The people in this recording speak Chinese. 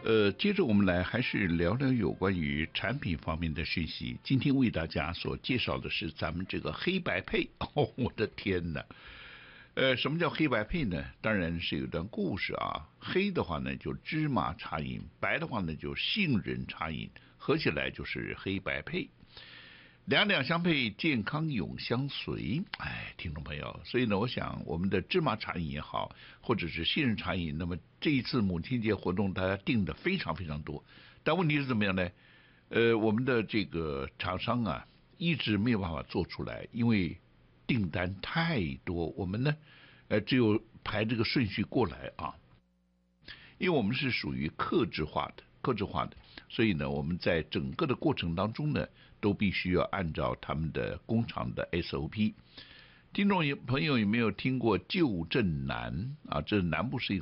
接着我们来还是聊聊有关于产品方面的讯息。今天为大家所介绍的是咱们这个黑白配。哦，我的天哪！什么叫黑白配呢？当然是有段故事啊。黑的话呢就芝麻茶饮，白的话呢就杏仁茶饮，合起来就是黑白配。两两相配，健康永相随。哎，听众朋友，所以呢，我想我们的芝麻茶饮也好，或者是杏仁茶饮，那么这一次母亲节活动，大家订的非常非常多。但问题是怎么样呢？我们的这个厂商啊，一直没有办法做出来，因为订单太多，我们呢，只有排这个顺序过来啊。因为我们是属于客制化的，所以呢，我们在整个的过程当中呢，都必须要按照他们的工厂的 SOP。听众朋友有没有听过旧镇南啊？这南部是一